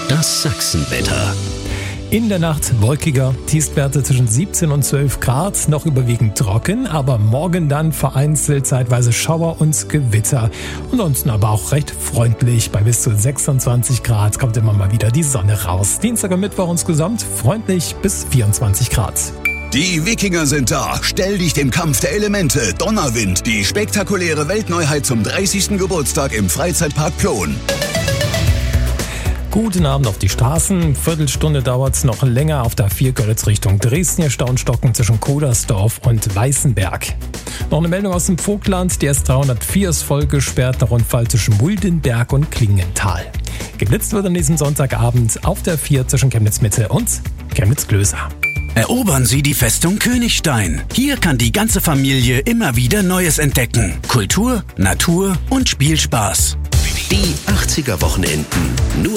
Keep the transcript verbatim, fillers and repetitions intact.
Das Sachsenwetter. In der Nacht wolkiger, Tiefstwerte zwischen siebzehn und zwölf Grad, noch überwiegend trocken, aber morgen dann vereinzelt zeitweise Schauer und Gewitter. Ansonsten aber auch recht freundlich, bei bis zu sechsundzwanzig Grad kommt immer mal wieder die Sonne raus. Dienstag und Mittwoch insgesamt freundlich bis vierundzwanzig Grad. Die Wikinger sind da. Stell dich dem Kampf der Elemente. Donnerwind, die spektakuläre Weltneuheit zum dreißigsten Geburtstag im Freizeitpark Plön. Guten Abend auf die Straßen. Viertelstunde dauert es noch länger auf der A vier Görlitz Richtung Dresden. Hier Staunstocken zwischen Kodersdorf und Weißenberg. Noch eine Meldung aus dem Vogtland. Die S dreihundertvier ist voll gesperrt, der Rundfall zwischen Muldenberg und Klingenthal. Geblitzt wird an diesem Sonntagabend auf der A vier zwischen Chemnitz-Mitte und Chemnitz-Klößer. Erobern Sie die Festung Königstein. Hier kann die ganze Familie immer wieder Neues entdecken. Kultur, Natur und Spielspaß. Die achtziger Wochenenden. Nur